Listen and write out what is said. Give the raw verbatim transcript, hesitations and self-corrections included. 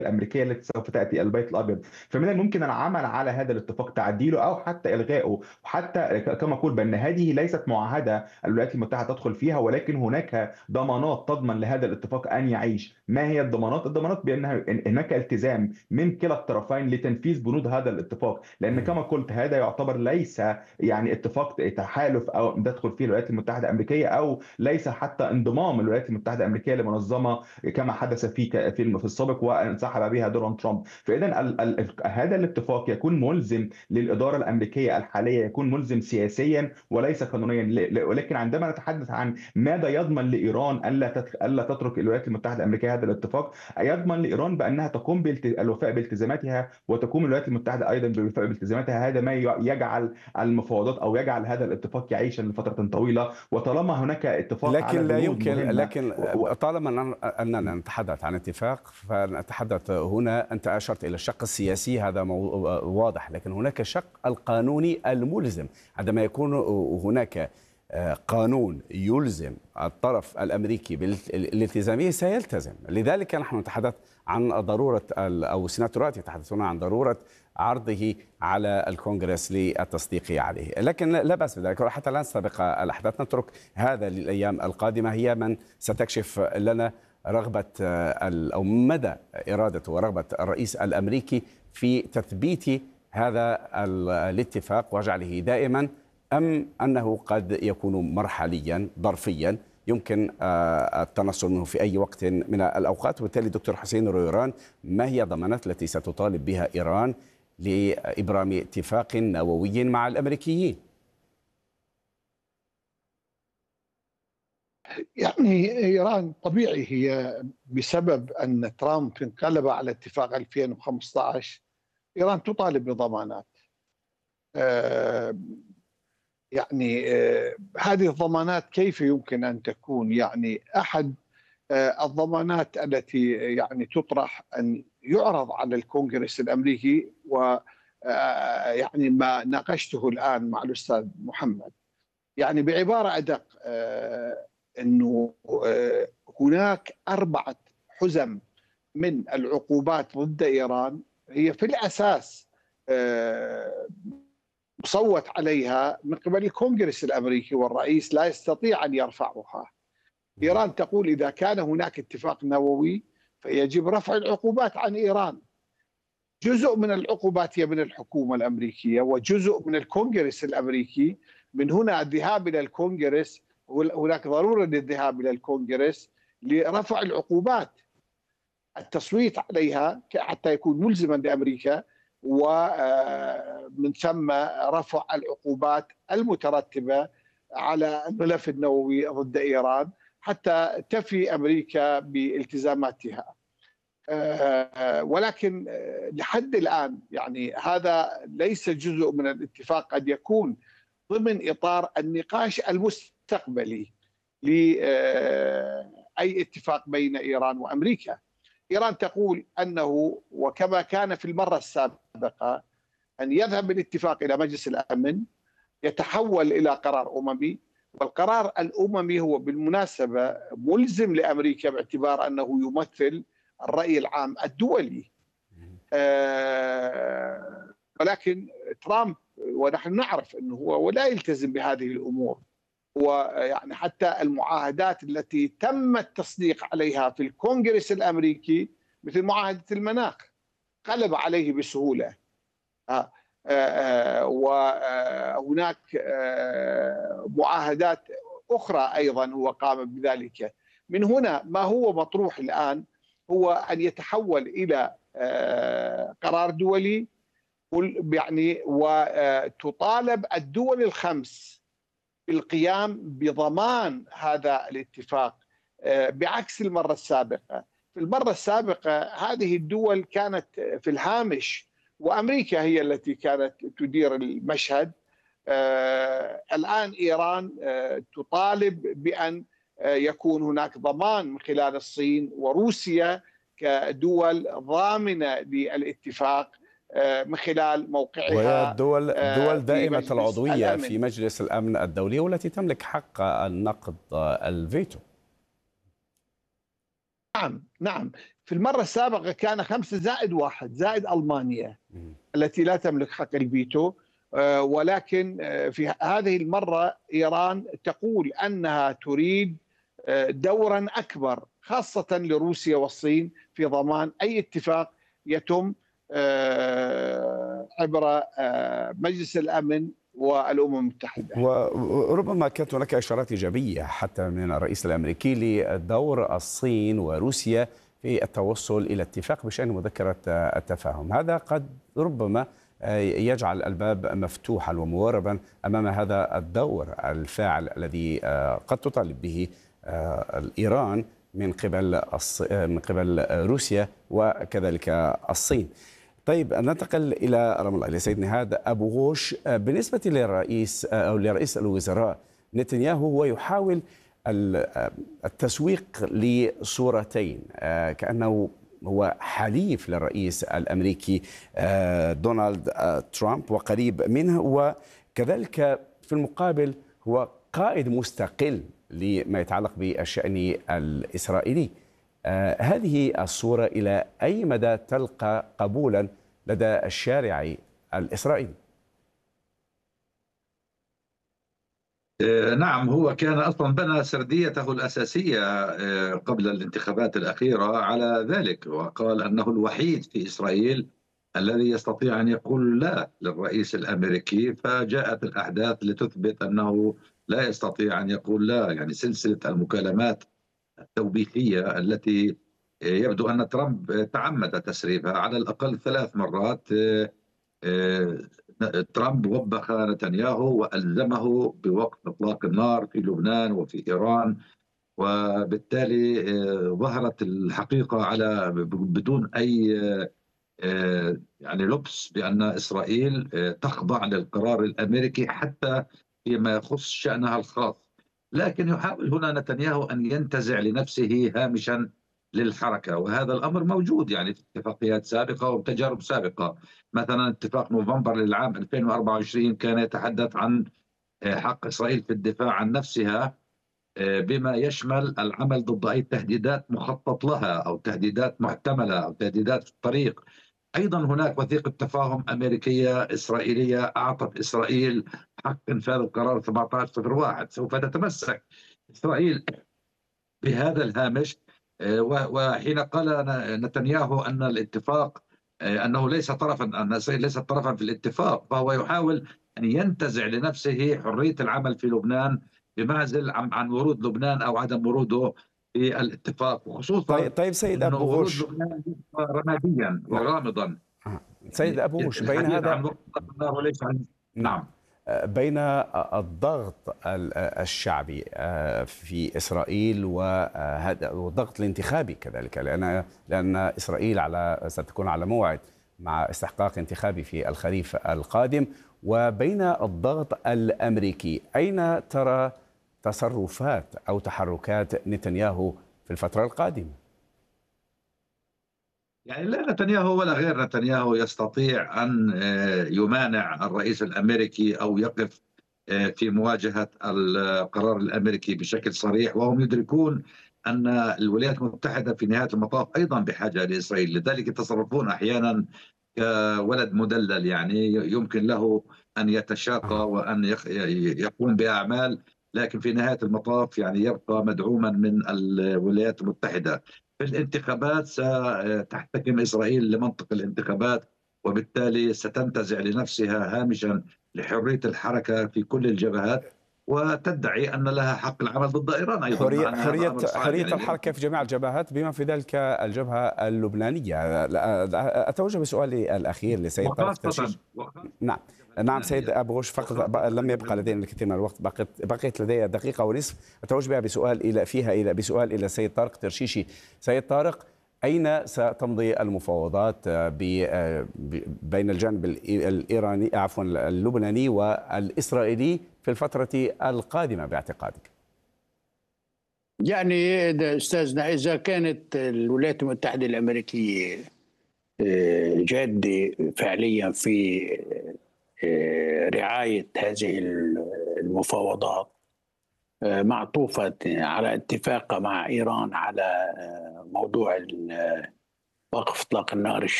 الامريكيه التي سوف تاتي البيت الابيض. فمن الممكن العمل على هذا الاتفاق، تعديله او حتى الغائه، وحتى كما اقول بان هذه ليست معاهده الولايات المتحده تدخل فيها، ولكن هناك ضمانات تضمن لهذا الاتفاق ان يعيش. ما هي الضمانات؟ الضمانات بانها هناك التزام من كلا الطرفين لتنفيذ بنود هذا الاتفاق، لان كما قلت هذا يعتبر ليس يعني اتفاق تحالف او تدخل فيه الولايات المتحده الامريكيه، او ليس حتى انضمام الولايات المتحده الامريكيه لمنظمه كما حدث في في في السابق وانسحب بها دونالد ترامب. فاذا ال- ال- هذا الاتفاق يكون ملزم للاداره الامريكيه الحاليه، يكون ملزم سياسيا وليس قانونيا. ل- ل- ولكن عندما نتحدث عن ماذا يضمن لايران الا تت- الا تترك الولايات المتحده الامريكيه هذا الاتفاق، يضمن لايران بانها تقوم بالوفاء بالتزاماتها، وتقوم الولايات المتحده ايضا بالوفاء بالتزاماتها. هذا ما ي- يجعل المفاوضات او يجعل هذا الاتفاق يعيشا لفتره طويله. وطالما هناك اتفاق على لكن لا بنود يمكن، مهمه لكن و... و... طالما أننا نتحدث عن اتفاق فنتحدث هنا، أنت أشرت إلى الشق السياسي هذا مو... واضح، لكن هناك الشق القانوني الملزم. عندما يكون هناك قانون يلزم الطرف الأمريكي بالالتزام به سيلتزم. لذلك نحن نتحدث عن ضرورة، أو السيناتورات يتحدثون عن ضرورة عرضه على الكونغرس للتصديق عليه. لكن لا بأس بذلك، حتى لا نستبق الأحداث، نترك هذا للأيام القادمة، هي من ستكشف لنا رغبة أو مدى إرادة ورغبة الرئيس الأمريكي في تثبيت هذا الاتفاق وجعله دائما، أم أنه قد يكون مرحليا ظرفيا يمكن التنصل منه في أي وقت من الأوقات. وبالتالي دكتور حسين رويران، ما هي الضمانات التي ستطالب بها إيران لإبرام اتفاق نووي مع الأمريكيين؟ يعني إيران طبيعي هي بسبب أن ترامب انقلب على اتفاق ألفين وخمسة عشر، إيران تطالب بضمانات. آه يعني آه هذه الضمانات كيف يمكن أن تكون؟ يعني أحد آه الضمانات التي يعني تطرح أن يعرض على الكونغرس الأمريكي، و آه يعني ما ناقشته الآن مع الأستاذ محمد، يعني بعبارة أدق، آه أنه آه هناك أربعة حزم من العقوبات ضد إيران هي في الأساس آه مصوت عليها من قبل الكونغرس الأمريكي، والرئيس لا يستطيع أن يرفعها. إيران تقول إذا كان هناك اتفاق نووي فيجب رفع العقوبات عن إيران. جزء من العقوبات هي من الحكومة الأمريكية، وجزء من الكونغرس الأمريكي. من هنا الذهاب إلى الكونغرس، هناك ضرورة للذهاب إلى الكونغرس لرفع العقوبات، التصويت عليها حتى يكون ملزما لأمريكا، ومن ثم رفع العقوبات المترتبة على الملف النووي ضد إيران حتى تفي أمريكا بالتزاماتها. ولكن لحد الآن يعني هذا ليس جزء من الاتفاق، قد يكون ضمن إطار النقاش المستقبلي لأي اتفاق بين إيران وأمريكا. إيران تقول أنه وكما كان في المرة السابقة أن يذهب الاتفاق إلى مجلس الأمن، يتحول إلى قرار أممي، والقرار الأممي هو بالمناسبة ملزم لأمريكا باعتبار أنه يمثل الرأي العام الدولي. آه ولكن ترامب ونحن نعرف أنه هو ولا يلتزم بهذه الأمور، ويعني حتى المعاهدات التي تم التصديق عليها في الكونغرس الأمريكي مثل معاهدة المناخ قلب عليه بسهولة. آه آه وهناك آه معاهدات أخرى أيضا هو قام بذلك. من هنا ما هو مطروح الآن هو أن يتحول إلى آه قرار دولي، يعني وتطالب الدول الخمس بالقيام بضمان هذا الاتفاق، بعكس المرة السابقة. في المرة السابقة هذه الدول كانت في الهامش، وأمريكا هي التي كانت تدير المشهد. الآن إيران تطالب بأن يكون هناك ضمان من خلال الصين وروسيا كدول ضامنة للاتفاق من خلال موقعها، وهي الدول الدول دائمة العضوية الأمن. في مجلس الأمن الدولي، والتي تملك حق النقد الفيتو. نعم نعم، في المرة السابقة كان خمسة زائد واحد زائد ألمانيا التي لا تملك حق الفيتو. آه، ولكن آه، في هذه المرة إيران تقول أنها تريد آه، دورا أكبر خاصة لروسيا والصين في ضمان أي اتفاق يتم آه، عبر آه، مجلس الأمن والأمم المتحدة. وربما كانت هناك إشارات إيجابية حتى من الرئيس الأمريكي لدور الصين وروسيا في التوصل إلى اتفاق بشأن مذكرة التفاهم. هذا قد ربما يجعل الباب مفتوحا وموربا أمام هذا الدور الفاعل الذي قد تطالب به إيران من قبل من قبل روسيا وكذلك الصين. طيب ننتقل إلى رام الله، لسيد نهاد أبو غوش. بالنسبة للرئيس أو لرئيس الوزراء نتنياهو هو يحاول التسويق لصورتين، كأنه هو حليف للرئيس الأمريكي دونالد ترامب وقريب منه، وكذلك في المقابل هو قائد مستقل لما يتعلق بالشأن الإسرائيلي. آه هذه الصورة إلى أي مدى تلقى قبولا لدى الشارع الإسرائيلي؟ نعم، هو كان أصلا بنى سرديته الأساسية قبل الانتخابات الأخيرة على ذلك، وقال أنه الوحيد في إسرائيل الذي يستطيع أن يقول لا للرئيس الأمريكي، فجاءت الأحداث لتثبت أنه لا يستطيع أن يقول لا. يعني سلسلة المكالمات التوبيخية التي يبدو أن ترامب تعمد تسريبها على الأقل ثلاث مرات. ترامب وبخ نتنياهو وألزمه بوقف إطلاق النار في لبنان وفي إيران، وبالتالي ظهرت الحقيقة على بدون أي يعني لبس بأن إسرائيل تخضع للقرار الأمريكي حتى فيما يخص شأنها الخاص. لكن يحاول هنا نتنياهو أن ينتزع لنفسه هامشا للحركة، وهذا الأمر موجود يعني في اتفاقيات سابقة وتجارب سابقة. مثلا اتفاق نوفمبر للعام ألفين وأربعة وعشرين كان يتحدث عن حق إسرائيل في الدفاع عن نفسها، بما يشمل العمل ضد أي تهديدات مخطط لها أو تهديدات محتملة أو تهديدات في الطريق. أيضا هناك وثيقة تفاهم أمريكية إسرائيلية أعطت إسرائيل حق إنفاذ القرار سبعة عشر صفر واحد. سوف تتمسك إسرائيل بهذا الهامش. وحين قال نتنياهو أن الاتفاق أنه ليس طرفا أن إسرائيل ليست طرفا في الاتفاق، فهو يحاول أن ينتزع لنفسه حرية العمل في لبنان بمعزل عن ورود لبنان أو عدم وروده في الاتفاق، وخصوصا طيب, طيب سيد أبو غوش، رماديا وغامضا. سيد أبو غوش بين هذا نعم بين الضغط الشعبي في إسرائيل والضغط الانتخابي كذلك، لأن لأن إسرائيل على ستكون على موعد مع استحقاق انتخابي في الخريف القادم، وبين الضغط الأمريكي، أين ترى تصرفات أو تحركات نتنياهو في الفترة القادمة؟ يعني لا نتنياهو ولا غير نتنياهو يستطيع أن يمانع الرئيس الأمريكي أو يقف في مواجهة القرار الأمريكي بشكل صريح، وهم يدركون أن الولايات المتحدة في نهاية المطاف أيضا بحاجة لإسرائيل، لذلك يتصرفون أحيانا كولد مدلل، يعني يمكن له أن يتشاقى وأن يقوم بأعمال، لكن في نهاية المطاف يعني يبقى مدعوما من الولايات المتحدة. في الانتخابات ستحتكم إسرائيل لمنطق الانتخابات، وبالتالي ستنتزع لنفسها هامشا لحرية الحركة في كل الجبهات، وتدعي أن لها حق العمل ضد إيران أيضا. حرية, حرية, حرية يعني الحركة في جميع الجبهات بما في ذلك الجبهة اللبنانية. أتوجه بسؤالي الأخير لسيد طارق ترشيش. نعم نعم سيد أبو غوش، فقط لم يبقى لدينا الكثير من الوقت، بقيت بقيت لدي دقيقة ونصف أتوجه بها بسؤال إلى فيها إلى بسؤال إلى السيد طارق ترشيشي. سيد طارق، أين ستمضي المفاوضات بين الجانب الإيراني عفوا اللبناني والإسرائيلي في الفترة القادمة باعتقادك؟ يعني أستاذنا، إذا كانت الولايات المتحدة الأمريكية جادة فعليا في رعاية هذه المفاوضات معطوفة على اتفاق مع إيران على موضوع وقف إطلاق النار